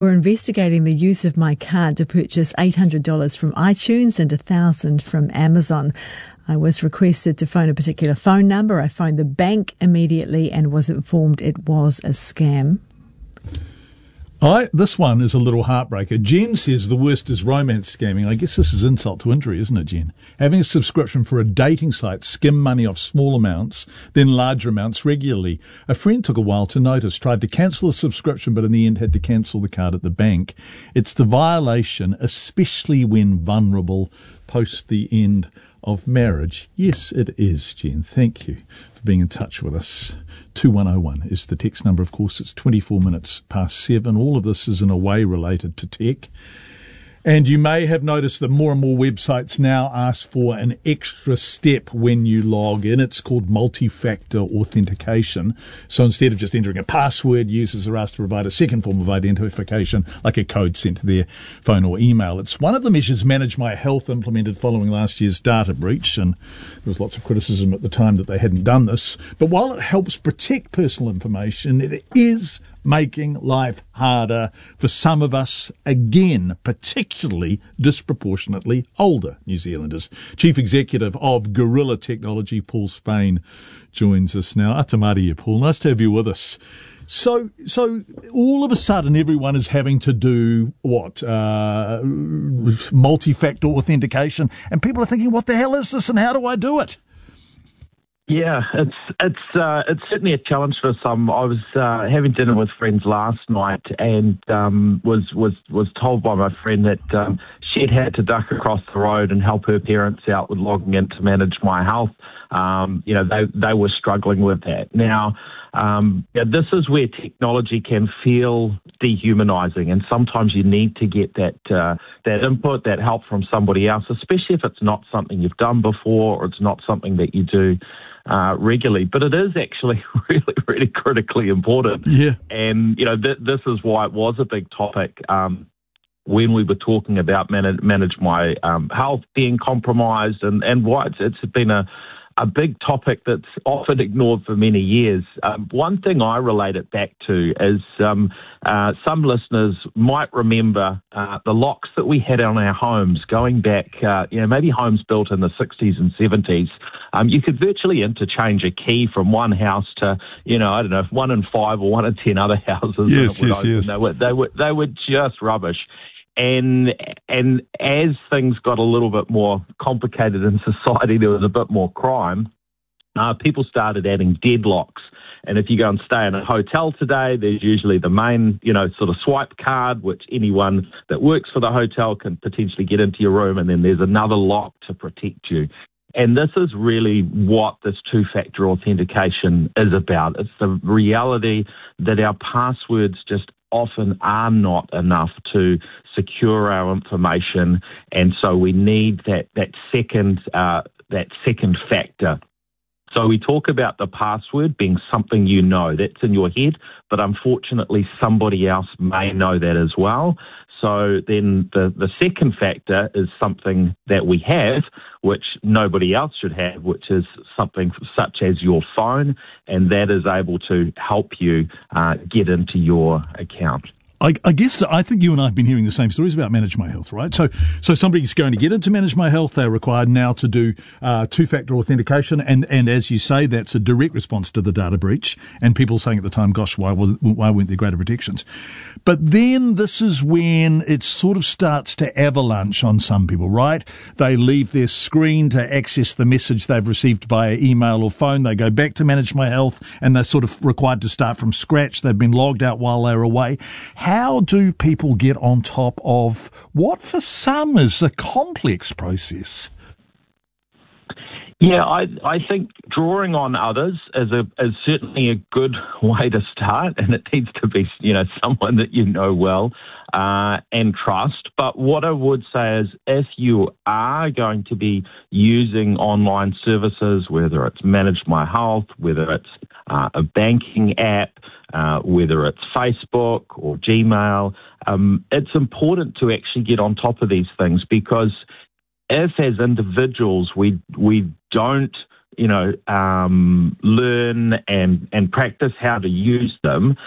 We're investigating the use of my card to purchase $800 from iTunes and $1,000 from Amazon. I was requested to phone a particular phone number. I phoned the bank immediately and was informed it was a scam. This one is a little heartbreaker. Jen says the worst is romance scamming. I guess this is insult to injury, isn't it, Jen? Having a subscription for a dating site, skim money off small amounts, then larger amounts regularly. A friend took a while to notice, tried to cancel the subscription, but in the end had to cancel the card at the bank. It's the violation, especially when vulnerable, post the end of marriage. Yes, it is, Jen. Thank you for being in touch with us. 2101 is the text number. Of course, it's 24 minutes past 7. All of this is in a way related to tech. And you may have noticed that more and more websites now ask for an extra step when you log in. It's called multi-factor authentication. So instead of just entering a password, users are asked to provide a second form of identification, like a code sent to their phone or email. It's one of the measures Manage My Health implemented following last year's data breach, and there was lots of criticism at the time that they hadn't done this. But while it helps protect personal information, it is making life harder for some of us, again, particularly disproportionately older New Zealanders. Chief Executive of Gorilla Technology, Paul Spain, joins us now. Atamaria, Paul. Nice to have you with us. So all of a sudden everyone is having to do multi-factor authentication, and people are thinking, what the hell is this and how do I do it? Yeah, it's certainly a challenge for some. I was having dinner with friends last night and was told by my friend that she'd had to duck across the road and help her parents out with logging in to Manage My Health. They were struggling with that. Now, this is where technology can feel dehumanizing, and sometimes you need to get that input, that help from somebody else, especially if it's not something you've done before or it's not something that you do regularly. But it is actually really, really critically important. Yeah. And, this is why it was a big topic when we were talking about manage my health being compromised, and why it's been a big topic that's often ignored for many years. One thing I relate it back to is some listeners might remember the locks that we had on our homes going back, maybe homes built in the 60s and 70s. You could virtually interchange a key from one house to, 1 in 5 or 1 in 10 other houses. Yes. They were just rubbish. And as things got a little bit more complicated in society, there was a bit more crime. People started adding deadlocks. And if you go and stay in a hotel today, there's usually the main, sort of swipe card, which anyone that works for the hotel can potentially get into your room. And then there's another lock to protect you. And this is really what this two-factor authentication is about. It's the reality that our passwords just often are not enough to secure our information, and so we need that second factor. So we talk about the password being something that's in your head, but unfortunately somebody else may know that as well. So then the second factor is something that we have, which nobody else should have, which is something such as your phone, and that is able to help you get into your account. I guess I think you and I have been hearing the same stories about Manage My Health, right? So somebody's going to get into Manage My Health. They're required now to do two-factor authentication, and as you say, that's a direct response to the data breach. And people saying at the time, "Gosh, why weren't there greater protections?" But then this is when it sort of starts to avalanche on some people, right? They leave their screen to access the message they've received by email or phone. They go back to Manage My Health, and they're sort of required to start from scratch. They've been logged out while they're away. How do people get on top of what for some is a complex process? Yeah, I think drawing on others is certainly a good way to start, and it needs to be someone that you know well and trust. But what I would say is, if you are going to be using online services, whether it's Manage My Health, whether it's a banking app, whether it's Facebook or Gmail, it's important to actually get on top of these things, because if as individuals we don't learn and practice how to use them,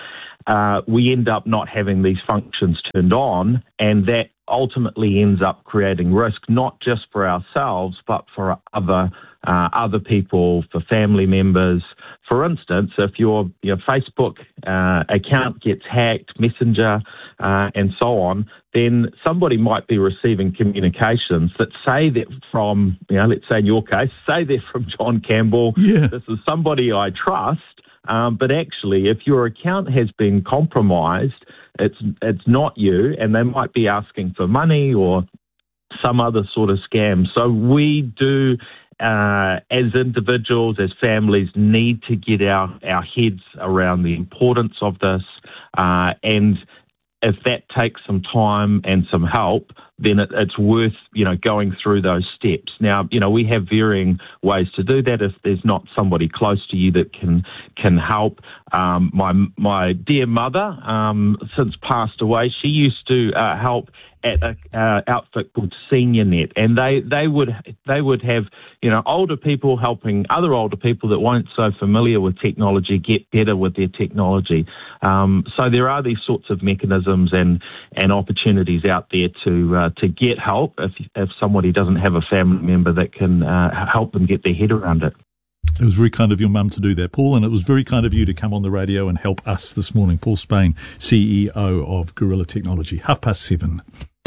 we end up not having these functions turned on, and that ultimately ends up creating risk, not just for ourselves, but for other people, for family members. For instance, if your Facebook account gets hacked, Messenger, and so on, then somebody might be receiving communications that say that from, let's say in your case, say they're from John Campbell. Yeah. This is somebody I trust. But actually, if your account has been compromised, it's not you, and they might be asking for money or some other sort of scam. So we do, as individuals, as families, need to get our heads around the importance of this, and if that takes some time and some help, then it's worth, going through those steps. Now, we have varying ways to do that. If there's not somebody close to you that can help, my dear mother, since passed away, she used to help at an outfit called SeniorNet, and they would have older people helping other older people that weren't so familiar with technology get better with their technology. So there are these sorts of mechanisms and opportunities out there to get help if somebody doesn't have a family member that can help them get their head around it. It was very kind of your mum to do that, Paul, and it was very kind of you to come on the radio and help us this morning. Paul Spain, CEO of Gorilla Technology. 7:30.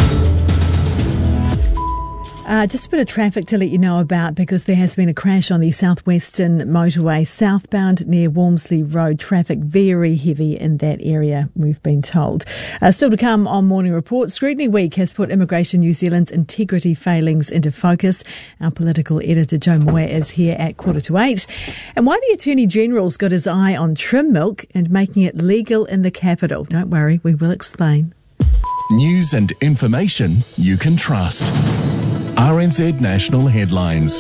Just a bit of traffic to let you know about, because there has been a crash on the southwestern motorway southbound near Walmsley Road. Traffic very heavy in that area, we've been told. Still to come on Morning Report, Scrutiny Week has put Immigration New Zealand's integrity failings into focus. Our political editor Joe Moir is here at 7:45. And why the Attorney General's got his eye on trim milk and making it legal in the capital. Don't worry, we will explain. News and information you can trust. RNZ National Headlines.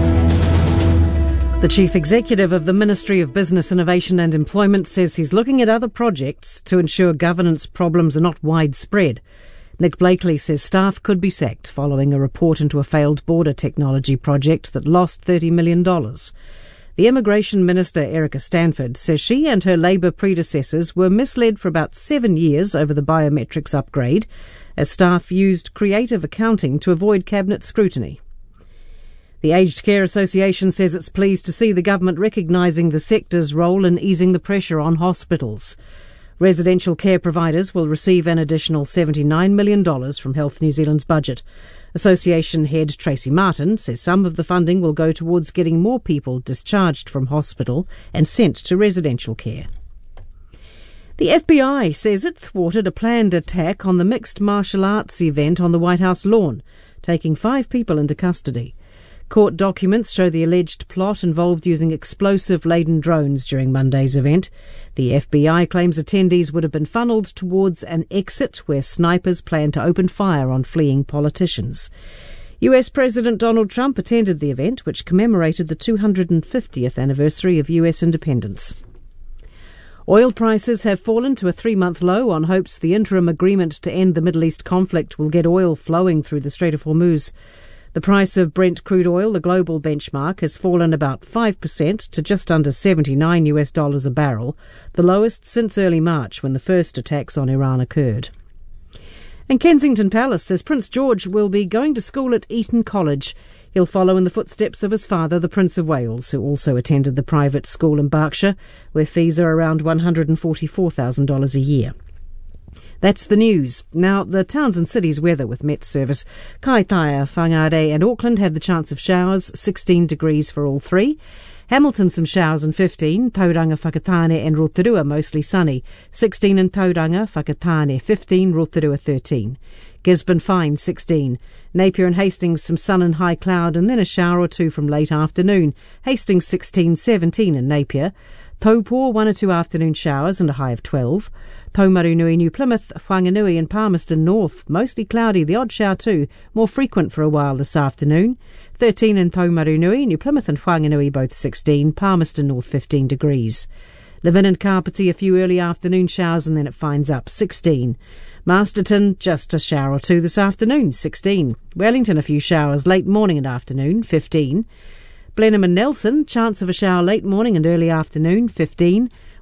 The Chief Executive of the Ministry of Business, Innovation and Employment says he's looking at other projects to ensure governance problems are not widespread. Nick Blakely says staff could be sacked following a report into a failed border technology project that lost $30 million. The Immigration Minister, Erica Stanford, says she and her Labour predecessors were misled for about 7 years over the biometrics upgrade, as staff used creative accounting to avoid cabinet scrutiny. The Aged Care Association says it's pleased to see the government recognising the sector's role in easing the pressure on hospitals. Residential care providers will receive an additional $79 million from Health New Zealand's budget. Association head Tracy Martin says some of the funding will go towards getting more people discharged from hospital and sent to residential care. The FBI says it thwarted a planned attack on the mixed martial arts event on the White House lawn, taking 5 people into custody. Court documents show the alleged plot involved using explosive-laden drones during Monday's event. The FBI claims attendees would have been funneled towards an exit where snipers plan to open fire on fleeing politicians. US President Donald Trump attended the event, which commemorated the 250th anniversary of US independence. Oil prices have fallen to a 3-month low on hopes the interim agreement to end the Middle East conflict will get oil flowing through the Strait of Hormuz. The price of Brent crude oil, the global benchmark, has fallen about 5% to just under $79 a barrel, the lowest since early March when the first attacks on Iran occurred. And Kensington Palace says Prince George will be going to school at Eton College. He'll follow in the footsteps of his father, the Prince of Wales, who also attended the private school in Berkshire, where fees are around $144,000 a year. That's the news. Now, the towns and cities weather with Met Service. Kaitaia, Whangarei and Auckland have the chance of showers, 16 degrees for all three. Hamilton some showers and 15, Tauranga, Whakatane and Rotorua mostly sunny, 16 in Tauranga, Whakatane 15, Rotorua 13. Gisborne fine 16. Napier and Hastings some sun and high cloud and then a shower or two from late afternoon. Hastings 16, 17 in Napier. Taupō 1 or 2 afternoon showers and a high of 12. Taumarunui, New Plymouth, Whanganui and Palmerston North mostly cloudy, the odd shower too, more frequent for a while this afternoon. 13 in Taumarunui, New Plymouth and Whanganui both 16, Palmerston North 15 degrees. Levin and Kapiti a few early afternoon showers and then it finds up 16. Masterton just a shower or two this afternoon 16. Wellington a few showers late morning and afternoon 15. Blenheim and Nelson chance of a shower late morning and early afternoon 15.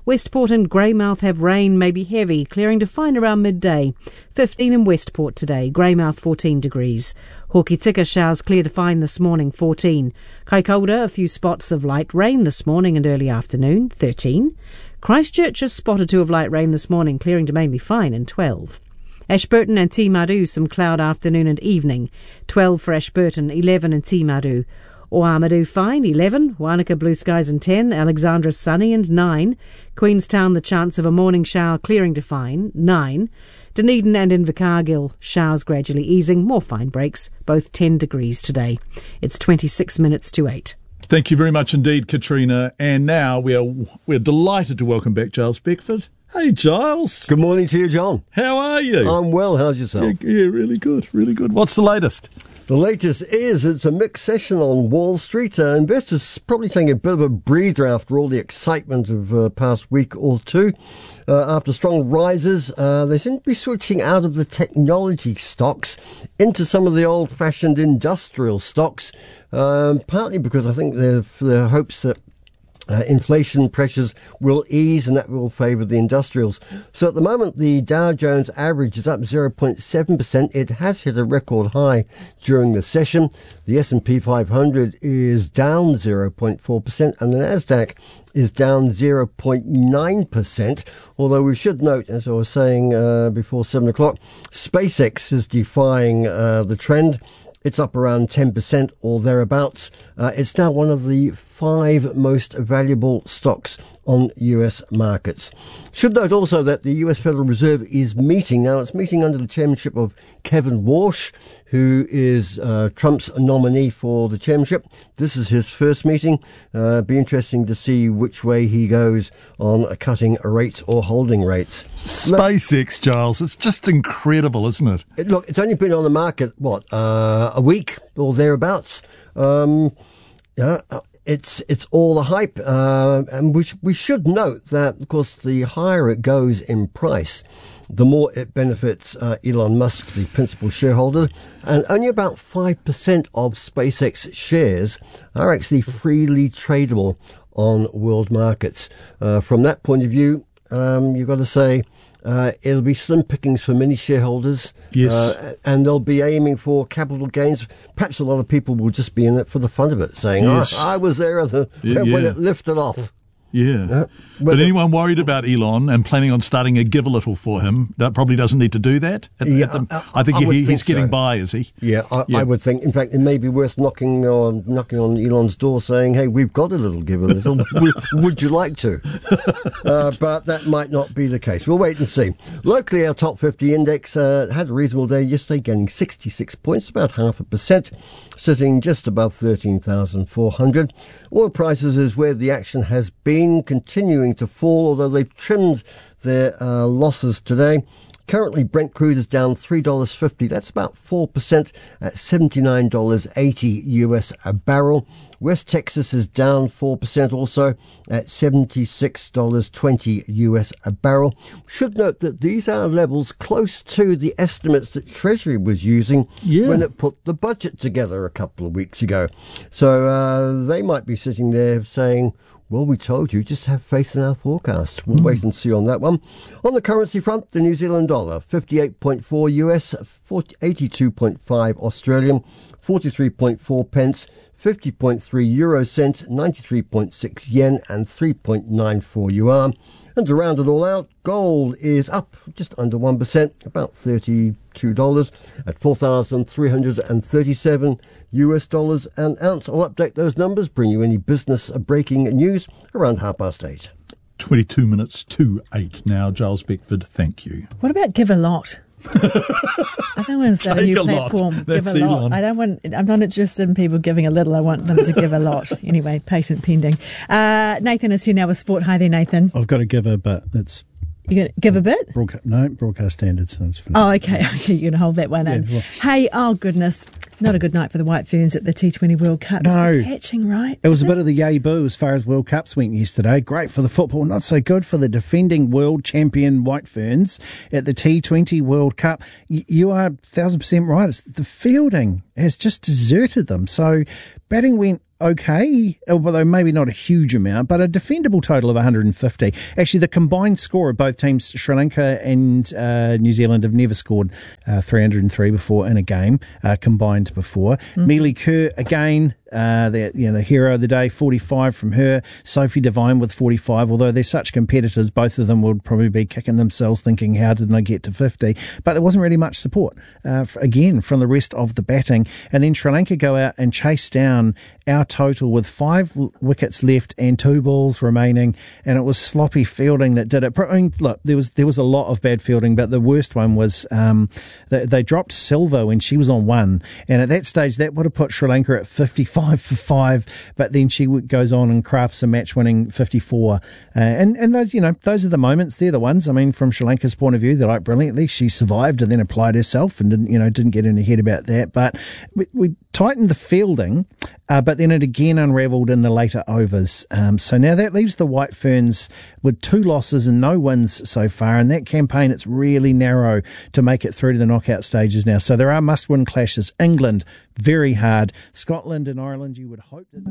Westport and Greymouth have rain, maybe heavy, clearing to fine around midday. 15 in Westport today, Greymouth 14 degrees. Hokitika showers clear to fine this morning, 14. Kaikoura, a few spots of light rain this morning and early afternoon, 13. Christchurch has spotted 2 of light rain this morning, clearing to mainly fine, and 12. Ashburton and Timaru, some cloud afternoon and evening, 12 for Ashburton, 11 in Timaru. Oamaru fine, 11. Wanaka blue skies and 10. Alexandra sunny and 9. Queenstown the chance of a morning shower clearing to fine, 9. Dunedin and Invercargill showers gradually easing, more fine breaks, both 10 degrees today. It's 26 minutes to 8. Thank you very much indeed, Katrina. And now we're delighted to welcome back Giles Beckford. Hey, Giles. Good morning to you, John. How are you? I'm well. How's yourself? Yeah, really good, really good. What's the latest? The latest is it's a mixed session on Wall Street. Investors probably taking a bit of a breather after all the excitement of the past week or two. After strong rises, they seem to be switching out of the technology stocks into some of the old-fashioned industrial stocks, partly because I think their hopes that inflation pressures will ease and that will favour the industrials. So at the moment, the Dow Jones average is up 0.7%. It has hit a record high during the session. The S&P 500 is down 0.4% and the Nasdaq is down 0.9%. Although we should note, as I was saying before 7 o'clock, SpaceX is defying the trend. It's up around 10% or thereabouts. It's now one of the 5 most valuable stocks on US markets. Should note also that the US Federal Reserve is meeting. Now, it's meeting under the chairmanship of Kevin Warsh, who is Trump's nominee for the chairmanship. This is his first meeting. Be interesting to see which way he goes on cutting rates or holding rates. SpaceX, Giles, it's just incredible, isn't it? Look, it's only been on the market, a week or thereabouts. It's all the hype, and we should note that, of course, the higher it goes in price, the more it benefits Elon Musk, the principal shareholder, and only about 5% of SpaceX shares are actually freely tradable on world markets. From that point of view, you've got to say, it'll be slim pickings for many shareholders. Yes. And they'll be aiming for capital gains. Perhaps a lot of people will just be in it for the fun of it, saying, yes. I was there when it lifted off. Yeah. But anyone worried about Elon and planning on starting a Give a Little for him, that probably doesn't need to do that? I think he's getting by, is he? Yeah, I would think. In fact, it may be worth knocking on Elon's door saying, hey, we've got a little Give a Little. Would you like to? But that might not be the case. We'll wait and see. Locally, our top 50 index had a reasonable day yesterday, gaining 66 points, about 0.5%, sitting just above 13,400. Oil prices is where the action has been, continuing to fall, although they've trimmed their losses today. Currently, Brent crude is down $3.50. That's about 4% at $79.80 US a barrel. West Texas is down 4% also at $76.20 US a barrel. Should note that these are levels close to the estimates that Treasury was using when it put the budget together a couple of weeks ago. So they might be sitting there saying, well, we told you, just have faith in our forecast. We'll wait and see on that one. On the currency front, the New Zealand dollar, 58.4 US, 82.5 Australian, 43.4 pence, 50.3 euro cents, 93.6 yen, and 3.94 yuan. And to round it all out, gold is up just under 1%, about $32 at $4,337 US dollars an ounce. I'll update those numbers, bring you any business breaking news around 8:30. 22 minutes to 8 now. Giles Beckford, thank you. What about Give a Lot? I don't want to start a new platform. That's Give a lot. Elon. I'm not interested in people giving a little. I want them to give a lot. Anyway, patent pending. Nathan is here now with sport. Hi there, Nathan. I've got to give a bit. It's You're going to give a bit? Broadcast standards. So oh, okay. You're going to hold that one in. Well, hey, oh goodness. Not a good night for the White Ferns at the T20 World Cup. No. It's catching, right? It was a bit of the yay boo as far as World Cups went yesterday. Great for the football, not so good for the defending world champion White Ferns at the T20 World Cup. You are 1,000% right. The fielding has just deserted them. So batting went okay, although maybe not a huge amount, but a defendable total of 150. Actually, the combined score of both teams, Sri Lanka and New Zealand, have never scored 303 before in a game, combined before. Mealy Kerr, again, the hero of the day, 45 from her. Sophie Devine with 45, although they're such competitors, both of them would probably be kicking themselves thinking, how didn't I get to 50? But there wasn't really much support, again, from the rest of the batting. And then Sri Lanka go out and chase down our total with 5 wickets left and 2 balls remaining, and it was sloppy fielding that did it. I mean, look, there was a lot of bad fielding, but the worst one was they dropped Silva when she was on 1, and at that stage that would have put Sri Lanka at 55 for 5, but then she goes on and crafts a match-winning 54, and those, those are the moments. They're the ones. I mean, from Sri Lanka's point of view, they're like, brilliantly, she survived and then applied herself and didn't get in her head about that. But we tightened the fielding, but then it again unravelled in the later overs. So now that leaves the White Ferns with 2 losses and no wins so far. And that campaign, it's really narrow to make it through to the knockout stages now. So there are must-win clashes. England, very hard. Scotland and Ireland, you would hope that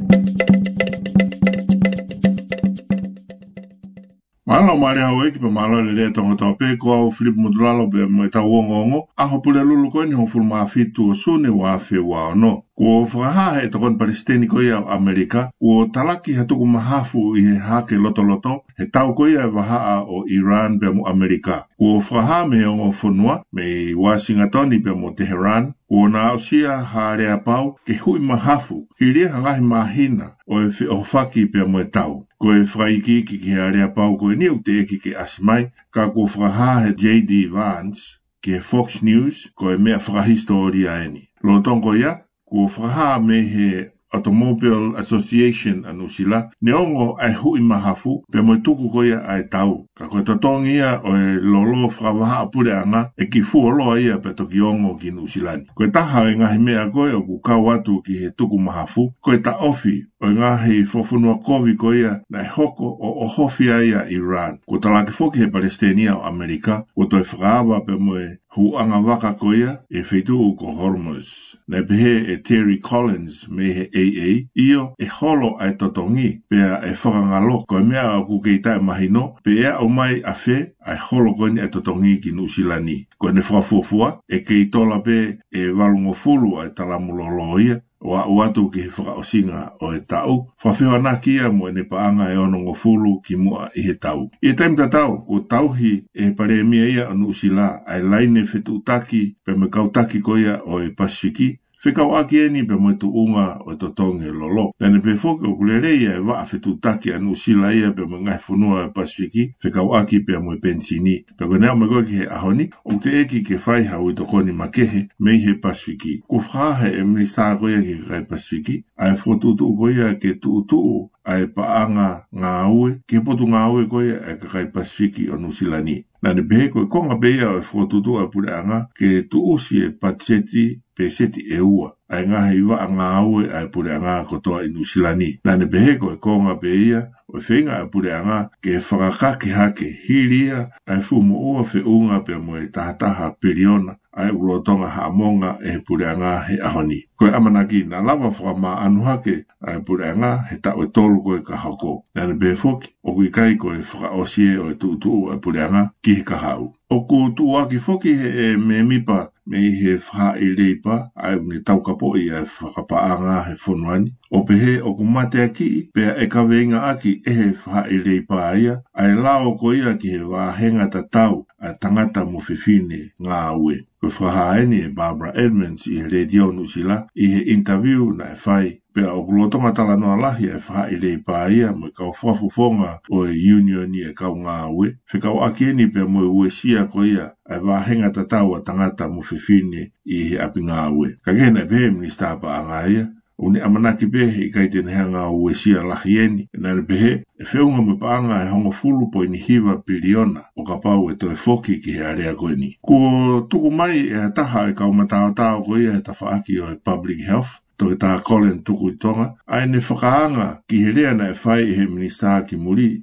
Malo mare hau eki pa malo le lea tonga tau pe ko au Philip Mudulalo pe mai tau ongo aho pule lulu koe ni hongfuru maa fitu o sune wa fe wa ono. Ko whakaha he tokon Palestini ko ia Amerika, ko talaki he tuku mahafu i he hake loto he tau ko ia wahaa o Iran pe mo Amerika. Ko whakaha me ongo whunua me Washington pe mo Teheran, ko na ausia haarea pau ke hui mahafu hiria hangahi mahina o whaki pe mo tau. Ko e whaiki ki haarea pau ko e niu te eki ke asimai, ka ko whakaha he J.D. Vance ke Fox News ko e mea whakahistoria eni. Lo tongo ia, ko whakaha me he Automobile Association anu sila, ne ongo ai hui mahafu, pe mo tuku ko ia ai tau. Ka koe totongi ia o e lolo whakawaha apure anga, e ki fuoloa ia pe toki ongo ki nusilani. Koe taha e ngahi mea koe o ku kau atu ki he tuku mahafu, koe ta ofi o ngahi fofunua kovi ko ia na e hoko o ohofia ia Iran. Ko talaki foki he Palestinia o Amerika, ko toi whakawa pe mo e huanga waka ko ia e whetu ko Hormuz. Na pehe e Terry Collins me he AA, io e holo ai totongi, pea e whakangalo ko e mea o kukeitai mahino, pea o mai a whe ai holo ko ni e totongi ki nusilani. Ko ne whakafuafua e kei tola pe e walungofulu ai talamulolo ia, wa watu ki whakaosinga o e tau, whawhiwa naki ia mo e ne paanga e ono ngofulu ki mua i he tau. I taim tatau, ko tauhi e pare mia ia anu usila, ai laine whetu utaki, pe me kautaki ko ia o e Pasifiki, Whikau aki eni pe mo tu unga o to tonge lolo. Nane pe foki o kulereia e waa whetu taki anu sila ia pe mo ngai whunua e Pasifiki, whikau aki pe mo e pensini. Pe ko nea magoe ki he ahoni, o te eki ke whai hau i to koni makehe mei he Pasifiki. Ko whahe e minisa koia ki kai Pasifiki, ai whotutu koia ke tuutuu ai paanga ngā ue, ke potu ngā ue koia e kai Pasifiki o Nusilani. Nane pehe koe konga beia o e whotutu a pureanga ke tuusi e patseti pe seti e ua. Ai ngahi wa ngā ue ai pureanga kotoa i Nusilani. Nane pehe koe konga beia o e whenga a pureanga ke whakakake hake hiria ai fumo ua whiunga pe mo e tahataha piriona ai ulotonga haamonga e pureanga he ahoni. Koe amanaki na lava whakama anu hake ai pureanga he tau e tolu koe ka hako. Nane pehe foki, o kui kai koe whakaosie o e tuutuu ai pureanga ki he kahau. O ku tuaki foki he e me mipa me he wha i leipa ai une taukapo i e whakapaanga he whonuani. O pehe o ku mate aki pea e kawenga aki e he wha i leipa aia ai lao ko ia ki he wahenga tatau a tangata mo whiwhine ngā ue. Ko whahaeni e Barbara Edmonds i he radio nusila i he interview na e whai. Pea o kulotonga tala noa lahi e wha i leipa ia mo i kau whafufonga o e union i e kau ngā ue. Whikau aki eni pea mo e ue sia ko ia ai wahenga tatau a tangata mo whiwhine i he api ngā ue. Ka kena e pehe minista pa anga ia. Uni amanaki pehe i kai tene hanga o sia lahi eni. E nare pehe, e whiunga me paanga e hongo fulu po ni hiva piliona o ka pau e toe foki ki he area koe ni. Ko tuku mai e ataha e kau matao tao ko ia e tawhaaki o e public health. Toke taha Colin tuku i tonga. Ai ne whakaanga ki he rea na e whai e he minista ki muri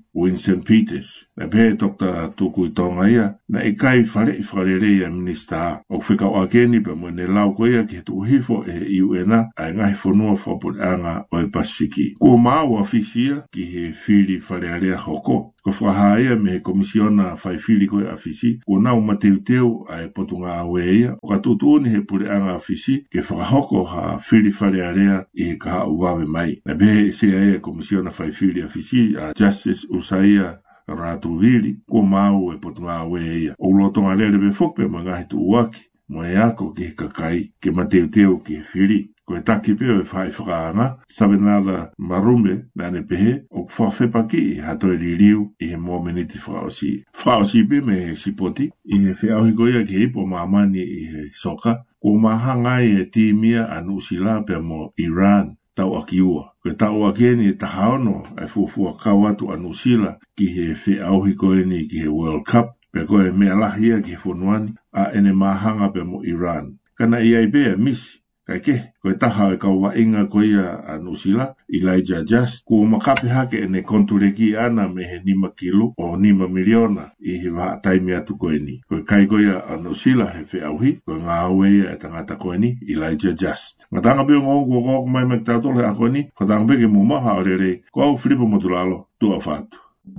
o in St. Peters. Na pehe Dr. Tuku i tonga ia, na i kai whare ia minista. O whika o akeni pa mo ne lau ko ia ki tu hifo e UNA ai ngahi whanua whapureanga o e Pasifiki. Ko maa wa fisia ki he whiri whare hoko. Ko whahaia me he komisiona whaifiri koe afisi, ko nau mateuteu a e potunga awe ia, o ka tutuuni he pureanga afisi, ke whakahoko ha whiri wharearea i ka uwawe mai. Na behe se e komisiona whaifiri afisi a Justice Usaia Ratu Vili, ko mau e potunga awe ia. O lotonga lele be fokpe mangahi tu uaki, mo e ako ki he kakai, ke mateuteu ki he whiri. Ko e taki peo e whai whakaanga, sabenada marume na ne pehe, o whawhepaki i hato e liriu i he mō meniti whaosi. Whaosi pe me he sipoti, i he whiauhi koia ki hipo mamani i he soka, ko mahangai e tīmia anu usila pe mo Iran, tau aki ua. Ko e tau akeni e tahaono e fufua kawatu anu usila ki he whiauhi koeni ki he World Cup, pe koe mea lahia ki he whonuani, a ene mahanga pe mo Iran. Kana iai bea misi, kai ke, koe taha e kau wa inga koe ia anu sila, Elijah Just, ko makape hake ene kontureki ana me he 5 kilo o 5 miliona i he waha taimi atu koe ni. Koe kai koe ia anu sila he whiauhi, koe ngā aue ia e tangata koe ni, Elijah Just. Ngā tanga pio ngō kua kōku mai me tautole a koe ni, ko tanga peke mu maha o rere, ko au Filipo Motulalo, tua whātu.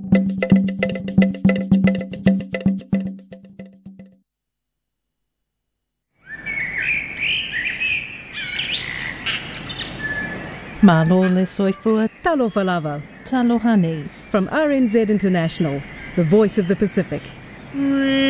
Malo le soifua Talo Falava. talohani. From RNZ International, the voice of the Pacific.